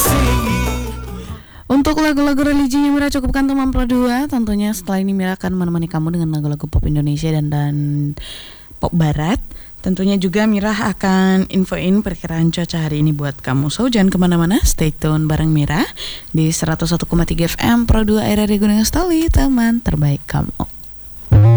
Untuk lagu-lagu religinya Mira cukupkan teman Pro 2. Tentunya setelah ini Mira akan menemani kamu dengan lagu-lagu pop Indonesia dan pop barat. Tentunya juga Mira akan infoin perkiraan cuaca hari ini buat kamu. So jangan kemana-mana, stay tune bareng Mira di 101,3 FM Pro 2 RRI Gunung Stoli, teman terbaik kamu.